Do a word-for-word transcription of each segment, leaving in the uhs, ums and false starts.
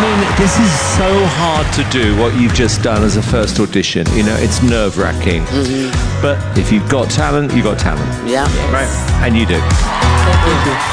mean, this is so hard to do what you've just done as a first audition. You know, it's nerve-wracking. Mm-hmm. But if you've got talent, you've got talent. Yeah. Yes. Right? And you do. Thank you.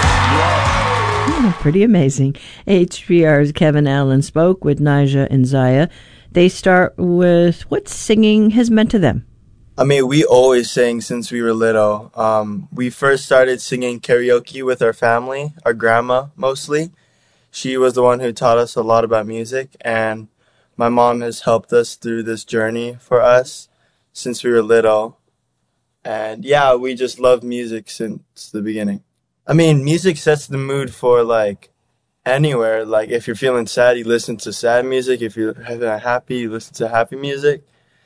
Oh, pretty amazing. H B R's Kevin Allen spoke with Nyjah and Zaya. They start with what singing has meant to them. I mean, we always sang since we were little. Um, we first started singing karaoke with our family, our grandma mostly. She was the one who taught us a lot about music, and my mom has helped us through this journey for us since we were little. And yeah, we just love music since the beginning. I mean, music sets the mood for, like, anywhere. Like, if you're feeling sad, you listen to sad music. If you're happy, you listen to happy music.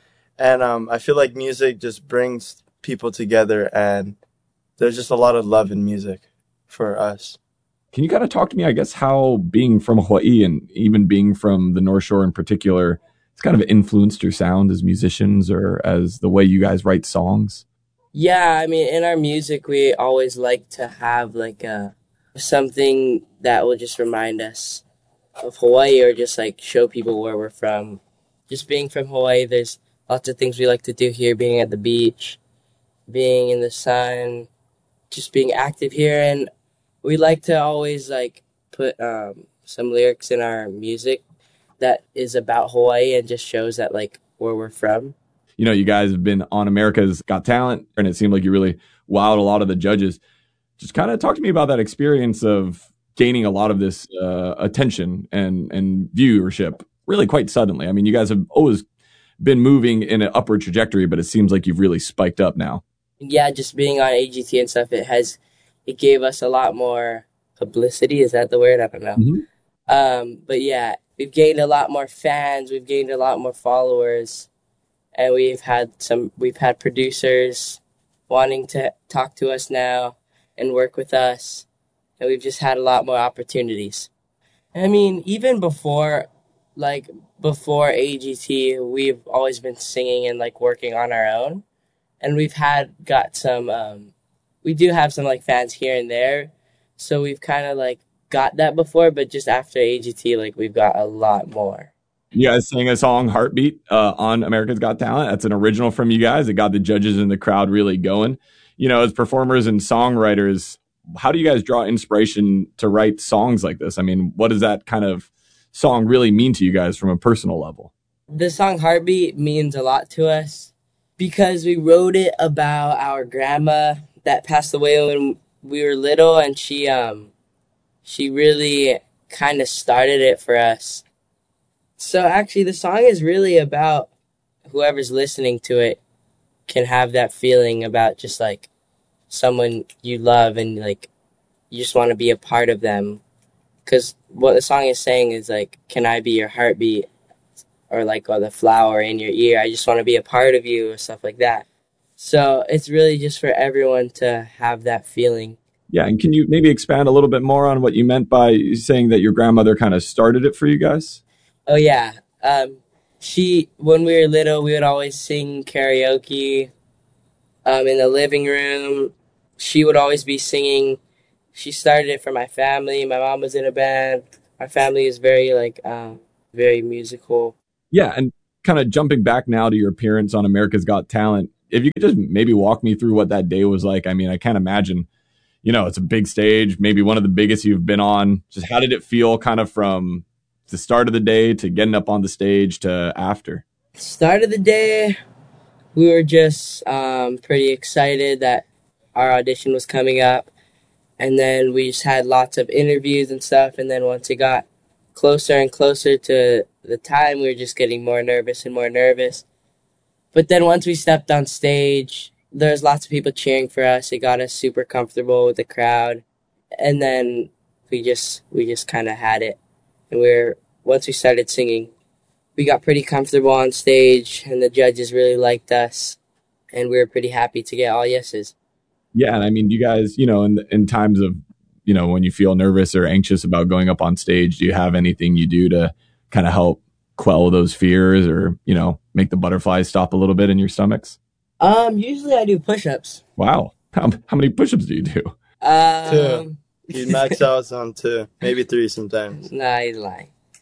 And um, I feel like music just brings people together, and there's just a lot of love in music for us. Can you kind of talk to me, I guess, how being from Hawaii and even being from the North Shore in particular, it's kind of influenced your sound as musicians or as the way you guys write songs? Yeah, I mean, in our music, we always like to have like a, something that will just remind us of Hawaii or just like show people where we're from. Just being from Hawaii, there's lots of things we like to do here, being at the beach, being in the sun, just being active here. And we like to always like put um, some lyrics in our music that is about Hawaii and just shows that like where we're from. You know, you guys have been on America's Got Talent, and it seemed like you really wowed a lot of the judges. Just kind of talk to me about that experience of gaining a lot of this uh, attention and, and viewership really quite suddenly. I mean, you guys have always been moving in an upward trajectory, but it seems like you've really spiked up now. Yeah, just being on A G T and stuff, it has, it gave us a lot more publicity. Is that the word? I don't know. Mm-hmm. Um, but yeah, we've gained a lot more fans. We've gained a lot more followers. And we've had some, we've had producers wanting to talk to us now and work with us. And we've just had a lot more opportunities. I mean, even before, like, before A G T, we've always been singing and, like, working on our own. And we've had, got some, um, we do have some, like, fans here and there. So we've kind of, like, got that before, but just after A G T, like, we've got a lot more. You guys sang a song, Heartbeat, uh, on America's Got Talent. That's an original from you guys. It got the judges and the crowd really going. You know, as performers and songwriters, how do you guys draw inspiration to write songs like this? I mean, what does that kind of song really mean to you guys from a personal level? The song Heartbeat means a lot to us because we wrote it about our grandma that passed away when we were little, and she um she really kind of started it for us. So actually, the song is really about whoever's listening to it can have that feeling about just like someone you love and like you just want to be a part of them. Because what the song is saying is like, can I be your heartbeat? Or like, or the flower in your ear. I just want to be a part of you or stuff like that. So it's really just for everyone to have that feeling. Yeah, and can you maybe expand a little bit more on what you meant by saying that your grandmother kind of started it for you guys? Oh, yeah. Um, she, when we were little, we would always sing karaoke um, in the living room. She would always be singing. She started it for my family. My mom was in a band. Our family is very, like, uh, very musical. Yeah, and kind of jumping back now to your appearance on America's Got Talent, if you could just maybe walk me through what that day was like. I mean, I can't imagine, you know, it's a big stage, maybe one of the biggest you've been on. Just how did it feel kind of from the start of the day to getting up on the stage to after? Start of the day, we were just um, pretty excited that our audition was coming up. And then we just had lots of interviews and stuff. And then once it got closer and closer to the time, we were just getting more nervous and more nervous. But then once we stepped on stage, there was lots of people cheering for us. It got us super comfortable with the crowd. And then we just we just kind of had it. And we were, once we started singing, we got pretty comfortable on stage, and the judges really liked us, and we were pretty happy to get all yeses. Yeah, and I mean, you guys, you know, in in times of, you know, when you feel nervous or anxious about going up on stage, do you have anything you do to kind of help quell those fears or, you know, make the butterflies stop a little bit in your stomachs? Um, usually I do push-ups. Wow. How, how many push-ups do you do? Um, two. You max out on two, maybe three sometimes. Nah, he's lying.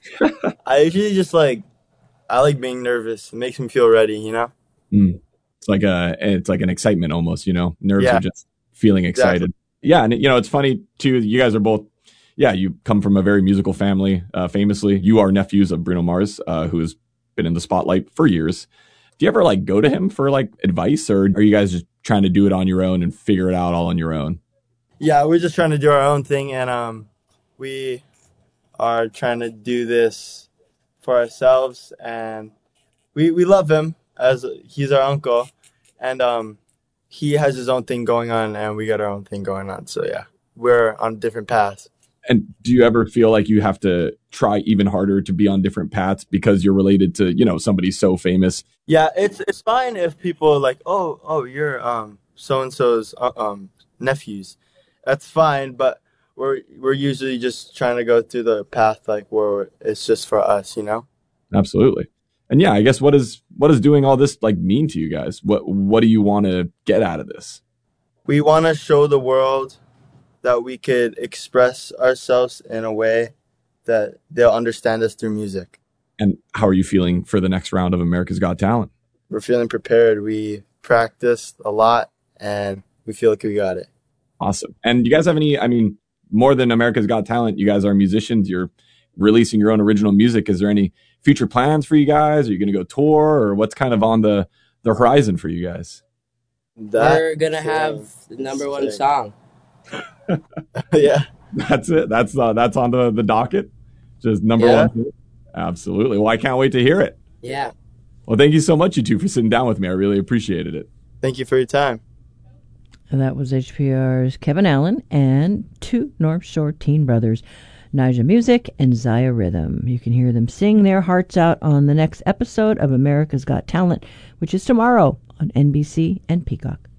I usually just like, I like being nervous. It makes me feel ready, you know? Mm. It's like a, it's like an excitement almost, you know, nerves Yeah. are just feeling excited. Exactly. Yeah. And you know, it's funny too, you guys are both, yeah, you come from a very musical family, uh, famously. You are nephews of Bruno Mars, uh, who has been in the spotlight for years. Do you ever like go to him for like advice, or are you guys just trying to do it on your own and figure it out all on your own? Yeah, we're just trying to do our own thing, and um, we are trying to do this for ourselves, and we, we love him as he's our uncle, and um, he has his own thing going on, and we got our own thing going on. So yeah, we're on different paths. And do you ever feel like you have to try even harder to be on different paths because you're related to, you know, somebody so famous? Yeah, it's it's fine if people are like, oh, oh, you're um so and so's uh, um nephews. That's fine, but we're we're usually just trying to go through the path like where it's just for us, you know? Absolutely. And yeah, I guess what is what does doing all this like mean to you guys? What what do you want to get out of this? We want to show the world that we could express ourselves in a way that they'll understand us through music. And how are you feeling for the next round of America's Got Talent? We're feeling prepared. We practiced a lot, and we feel like we got it. Awesome. And do you guys have any, I mean, more than America's Got Talent, you guys are musicians. You're releasing your own original music. Is there any future plans for you guys? Are you going to go tour, or what's kind of on the, the horizon for you guys? That We're going to have the number one sick. song. Yeah. That's it. That's uh, that's on the, the docket. Just number Yeah. one. Absolutely. Well, I can't wait to hear it. Yeah. Well, thank you so much, you two, for sitting down with me. I really appreciated it. Thank you for your time. And that was H P R's Kevin Allen and two North Shore teen brothers, Nyjah Music and Zaya Rhythm. You can hear them sing their hearts out on the next episode of America's Got Talent, which is tomorrow on N B C and Peacock.